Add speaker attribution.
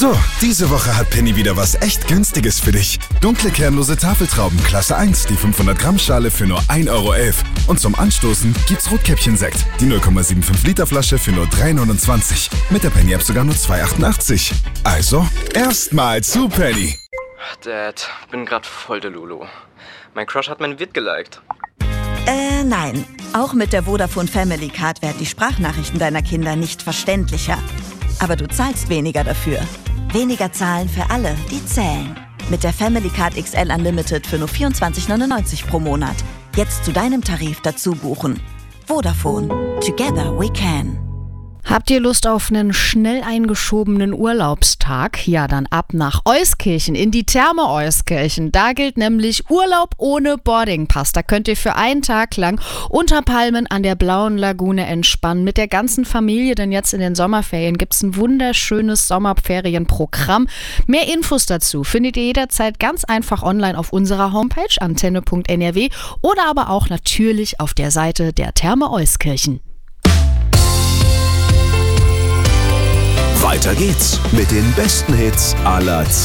Speaker 1: So, diese Woche hat Penny wieder was echt Günstiges für dich. Dunkle kernlose Tafeltrauben Klasse 1, die 500 Gramm Schale für nur 1,11 €. Und zum Anstoßen gibt's Rotkäppchen-Sekt, die 0,75 Liter Flasche für nur 3,29 €. Mit der Penny-App sogar nur 2,88 €. Also, erstmal zu Penny.
Speaker 2: Dad, bin grad voll der Lulu. Mein Crush hat mein Vid geliked.
Speaker 3: Nein. Auch mit der Vodafone Family Card werden die Sprachnachrichten deiner Kinder nicht verständlicher. Aber du zahlst weniger dafür. Weniger zahlen für alle, die zählen. Mit der Family Card XL Unlimited für nur 24,99 € pro Monat. Jetzt zu deinem Tarif dazu buchen. Vodafone. Together we can.
Speaker 4: Habt ihr Lust auf einen schnell eingeschobenen Urlaubstag? Ja, dann ab nach Euskirchen, in die Therme Euskirchen. Da gilt nämlich Urlaub ohne Boardingpass. Da könnt ihr für einen Tag lang unter Palmen an der Blauen Lagune entspannen. Mit der ganzen Familie, denn jetzt in den Sommerferien gibt es ein wunderschönes Sommerferienprogramm. Mehr Infos dazu findet ihr jederzeit ganz einfach online auf unserer Homepage antenne.nrw oder aber auch natürlich auf der Seite der Therme Euskirchen.
Speaker 5: Weiter geht's mit den besten Hits aller Zeiten.